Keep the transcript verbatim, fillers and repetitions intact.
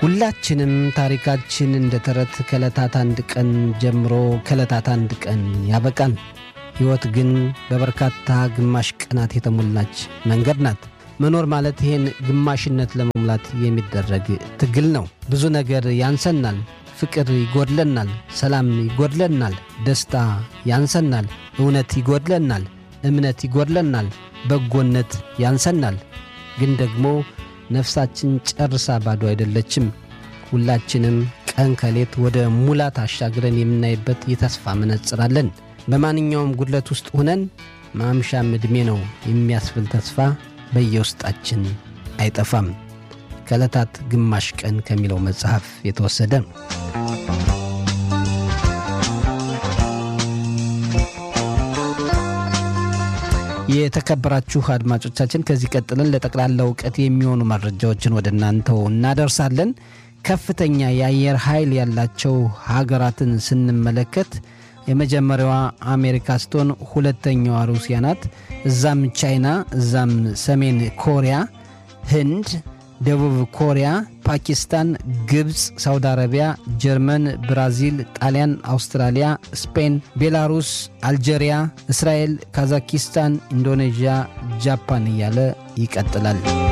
ሁላችንም ታሪካችን እንደ ተረት ከለታት አንድ ቀን ጀምሮ ከለታት አንድ ቀን ያበቃል። ሕይወት ግን በበርካታ ግማሽ ቀናት የተሞላች መንገድ ናት። መኖር ማለት ይሄን ግማሽነት ለመሙላት የሚደረግ ትግል ነው። ብዙ ነገር ያንሰናል። ፍቅር ይጎድለናል፣ ሰላም ይጎድለናል፣ ደስታ ያንሰናል፣ እውነት ይጎድለናል፣ እምነት ይጎድለናል፣ በጎነት ያንሰናል። ግን ደግሞ ነፍሳችን ጨርሳ ባዶ አይደለችም። ሁላችንም ቀን ከሌት ወደ ሙላት አሻግረን የምናይበት የተስፋ መነጽር አለን። በማንኛውም ጉድለት ውስጥ ሆነን ማምሻም ዕድሜ ነው የሚያስብል ተስፋ በየውስጣችን አይጠፋም። ከዕለታት ግማሽ ቀን ከሚለው መጽሐፍ የተወሰደ። የተከበራችሁ አድማጮቻችን ከዚህ ቀጥለን ለጠቅላላ ዕውቀት የሚሆኑ መረጃዎችን ወደ እናንተው እናደርሳለን። ከፍተኛ የአየር ኃይል ያላቸው ሀገራትን ስንመለከት የመጀመሪያዋ አሜሪካ ስትሆን ሁለተኛዋ ሩሲያ ናት። እዛም ቻይና፣ እዛም ሰሜን ኮሪያ፣ ህንድ፣ ደቡብ ኮሪያ፣ ፓኪስታን፣ ግብጽ፣ ሳውዲ አረቢያ፣ ጀርመን፣ ብራዚል፣ ጣሊያን፣ አውስትራሊያ፣ ስፔን፣ ቤላሩስ፣ አልጄሪያ፣ እስራኤል፣ ካዛኪስታን፣ ኢንዶኔዥያ፣ ጃፓን እያለ ይቀጥላል።